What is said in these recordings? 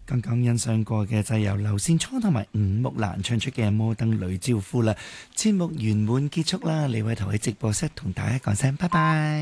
剛剛欣賞過嘅就係由劉善初同埋吳木蘭唱出嘅《摩登女招夫》啦。節目圓滿結束啦，李偉頭喺直播室同大家講聲拜拜。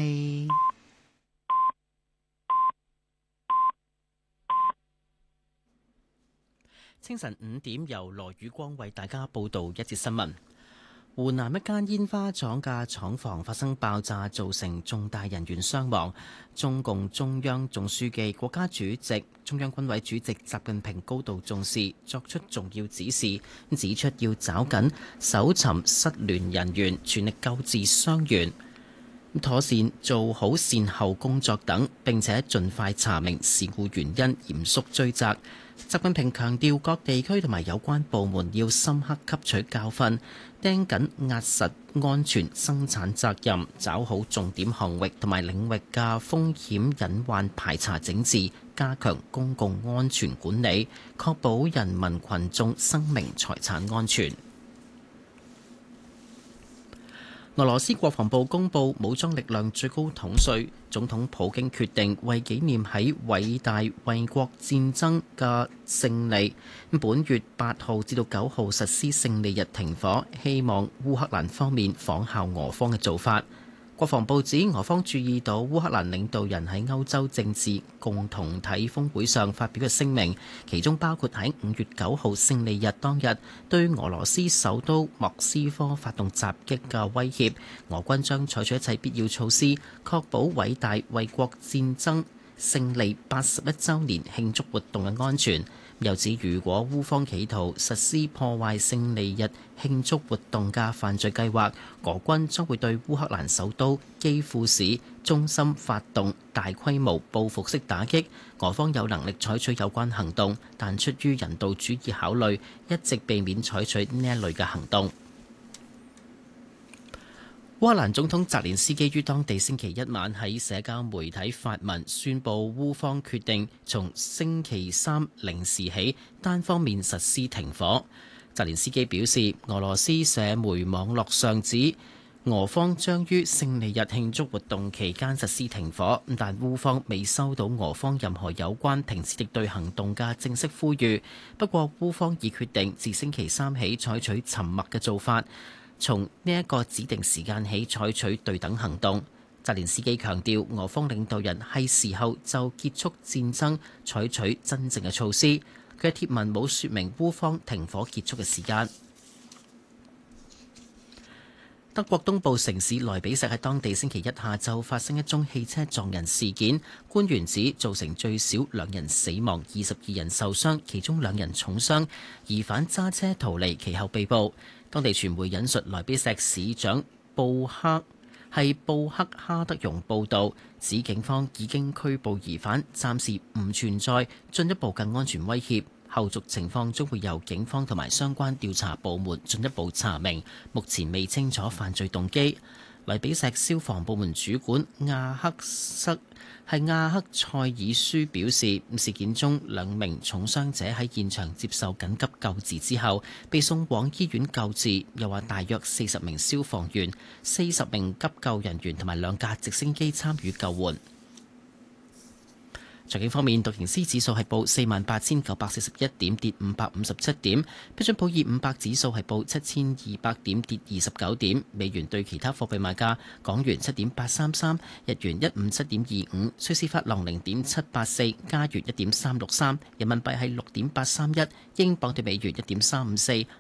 清晨5點，由羅宇光為大家報道一節新聞。湖南一間煙花廠嘅廠房發生爆炸，造成重大人員傷亡。中共中央總書記、國家主席、中央軍委主席習近平高度重視，作出重要指示，指出要抓緊搜尋失聯人員，全力救治傷員，妥善做好善後工作等，並且盡快查明事故原因，嚴肅追責。習近平強調，各地區同埋有關部門要深刻吸取教訓，盯緊壓實安全生產責任，抓好重點項目同埋領域嘅風險隱患排查整治，加強公共安全管理，確保人民群眾生命財產安全。俄羅斯國防部公布武裝力量最高統帥，總統普京決定為紀念喺偉大衛國戰爭嘅勝利，本月8號至到9號實施勝利日停火，希望烏克蘭方面仿效俄方嘅做法。國防部指俄方注意到烏克蘭領導人喺歐洲政治共同體峰會上發表嘅聲明，其中包括喺5月9號勝利日當日對俄羅斯首都莫斯科發動襲擊嘅威脅，俄軍將採取一切必要措施，確保偉大衛國戰爭勝利81週年慶祝活動嘅安全。又指，如果烏方企圖實施破壞勝利日慶祝活動嘅犯罪計劃，俄軍將會對烏克蘭首都基輔市中心發動大規模報復式打擊。俄方有能力採取有關行動，但出於人道主義考慮，一直避免採取呢一類嘅行動。烏克蘭總統澤連斯基於當地星期一晚喺社交媒體發文，宣布烏方決定從星期三零時起單方面實施停火。澤連斯基表示，俄羅斯社媒網絡上指俄方將於勝利日慶祝活動期間實施停火，但烏方未收到俄方任何有關停止敵對行動嘅正式呼籲。不過烏方已決定自星期三起採取沉默嘅做法，從呢一個指定時間起採取對等行動。澤連斯基強調，俄方領導人係時候就結束戰爭採取真正嘅措施。佢嘅貼文冇說明烏方停火結束嘅時間。德國東部城市萊比錫喺當地星期一下晝發生一宗汽車撞人事件，官員指造成最少2人死亡、22人受傷，其中2人重傷，疑犯揸車逃離，其後被捕。當地傳媒引述萊比錫市長布克哈德容報導，指警方已經拘捕疑犯，暫時唔存在進一步嘅安全威脅。後續情況將會由警方同埋相關調查部門進一步查明，目前未清楚犯罪動機。萊比錫消防部門主管亞克塞爾舒表示，事件中2名重傷者喺現場接受緊急救治之後被送往醫院救治。又話大約40名消防員、40名急救人員同埋2架直升機參與救援。財經方面，道瓊斯指數係報48,941點，跌557點；標準普爾500指數係報7,200點，跌29點。美元對其他貨幣賣價：港元7.833，日元157.25，瑞士法郎0.784，加元1.363，人民幣係6.831，英鎊對美元1.354，